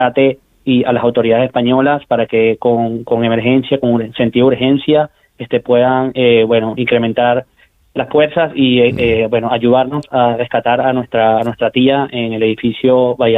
rescate y a las autoridades españolas para que con emergencia, con sentido de urgencia, puedan incrementar las fuerzas y ayudarnos a rescatar a nuestra tía en el edificio Bahía